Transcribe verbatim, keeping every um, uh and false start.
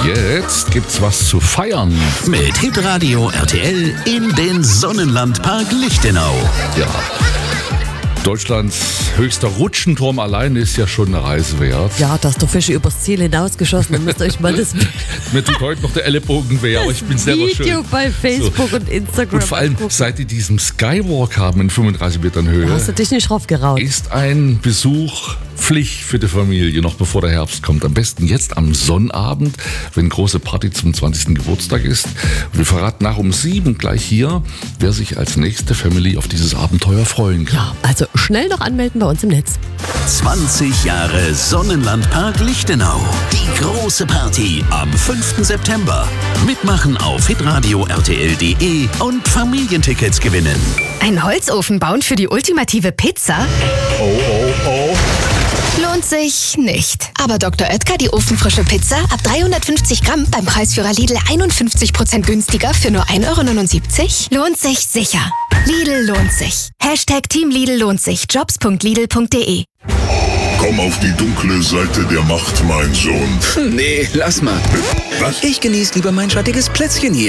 Jetzt gibt's was zu feiern. Mit Hitradio R T L in den Sonnenlandpark Lichtenau. Ja. Deutschlands höchster Rutschenturm allein ist ja schon eine Reise wert. Ja, da ist der Fische übers Ziel hinausgeschossen. Dann müsst ihr euch mal das Mir tut heute noch der Ellenbogen weh, aber ich bin selber schön. Video bei Facebook so. und Instagram. Und vor allem, seit die diesen Skywalk haben in fünfunddreißig Metern Höhe, hast du dich nicht raufgeraut. Ist ein Besuch Pflicht für die Familie, noch bevor der Herbst kommt. Am besten jetzt am Sonnabend, wenn große Party zum zwanzigsten Geburtstag ist. Und wir verraten nach um sieben gleich hier, wer sich als nächste Family auf dieses Abenteuer freuen kann. Ja, also schnell noch anmelden bei uns im Netz. zwanzig Jahre Sonnenlandpark Lichtenau. Die große Party am fünften September. Mitmachen auf hitradio r t l punkt d e und Familientickets gewinnen. Ein Holzofen bauen für die ultimative Pizza? Oh, oh, oh. Lohnt sich nicht. Aber Doktor Oetker, die ofenfrische Pizza, ab dreihundertfünfzig Gramm beim Preisführer Lidl einundfünfzig Prozent günstiger für nur ein Euro neunundsiebzig? Lohnt sich sicher. Lidl lohnt sich. Hashtag Team Lidl lohnt sich. jobs punkt lidl punkt d e. Komm auf die dunkle Seite der Macht, mein Sohn. Nee, lass mal. Was? Ich genieße lieber mein schattiges Plätzchen hier.